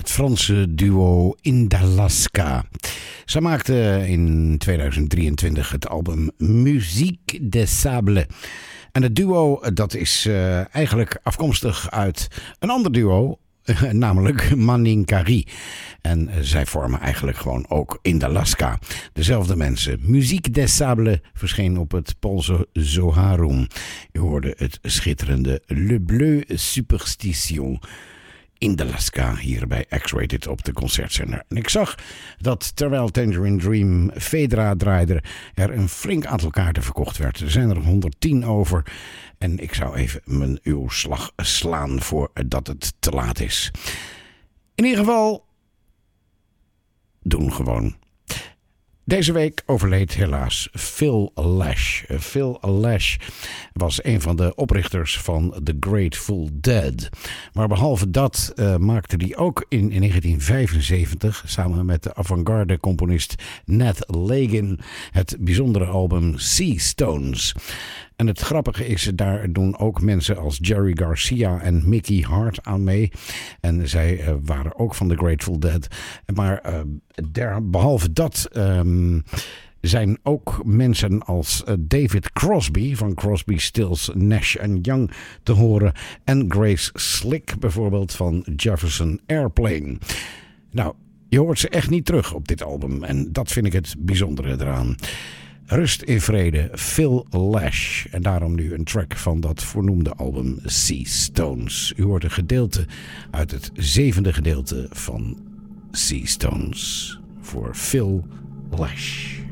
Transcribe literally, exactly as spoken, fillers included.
het Franse duo Indalaska. Ze maakte in tweeduizend drieëntwintig het album Musique des Sables. En het duo dat is uh, eigenlijk afkomstig uit een ander duo, namelijk Maninkari. En uh, zij vormen eigenlijk gewoon ook Indalaska. Dezelfde mensen. Musique des Sables verscheen op het Poolse Zoharum. Je hoorde het schitterende Le Bleu Superstition. Indalaska hier bij X-Rated op de concertzender. En ik zag dat terwijl Tangerine Dream Fedra draaide, er een flink aantal kaarten verkocht werd. Er zijn er honderdtien over. En ik zou even mijn uw slag slaan voordat het te laat is. In ieder geval, doen gewoon. Deze week overleed helaas Phil Lesh. Phil Lesh was een van de oprichters van The Grateful Dead. Maar behalve dat uh, maakte hij ook in, in negentien vijfenzeventig samen met de avant-garde componist Nat Lagin het bijzondere album Sea Stones. En het grappige is, daar doen ook mensen als Jerry Garcia en Mickey Hart aan mee. En zij uh, waren ook van The Grateful Dead. Maar uh, der, behalve dat um, zijn ook mensen als uh, David Crosby van Crosby, Stills, Nash and Young te horen. En Grace Slick bijvoorbeeld van Jefferson Airplane. Nou, je hoort ze echt niet terug op dit album. En dat vind ik het bijzondere eraan. Rust in vrede, Phil Lesh. En daarom nu een track van dat voornoemde album Sea Stones. U hoort een gedeelte uit het zevende gedeelte van Sea Stones voor Phil Lesh.